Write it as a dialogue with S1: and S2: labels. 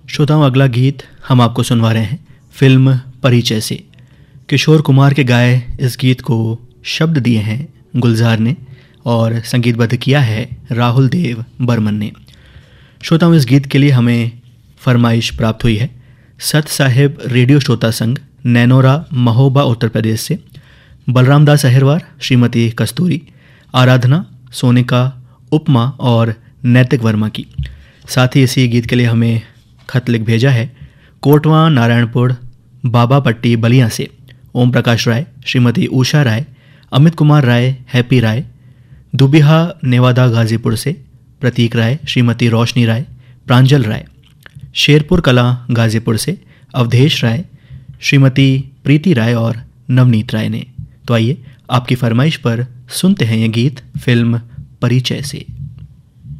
S1: श्रोताओं, अगला गीत हम आपको सुनवा रहे हैं फिल्म परिचय से। किशोर कुमार के गाए इस गीत को शब्द दिए हैं गुलजार ने और संगीतबद्ध किया है राहुल देव बर्मन ने। श्रोताओं, इस गीत के लिए हमें फरमाइश प्राप्त हुई है सत साहिब रेडियो श्रोता संघ, नैनोरा, महोबा, उत्तर प्रदेश से बलराम दास अहिरवार, श्रीमती कस्तूरी, आराधना, सोनिका, उपमा और नैतिक वर्मा की। साथ ही इसी गीत के लिए हमें खत लिख भेजा है कोटवा नारायणपुर बाबा पट्टी बलिया से ओम प्रकाश राय, श्रीमती उषा राय, अमित कुमार राय, हैप्पी राय, दुबिहा नेवादा गाजीपुर से प्रतीक राय, श्रीमती रोशनी राय, प्रांजल राय, शेरपुर कला गाजीपुर से अवधेश राय, श्रीमती प्रीति राय और नवनीत राय ने। तो आइए आपकी फरमाइश पर सुनते हैं ये गीत फिल्म परिचय से।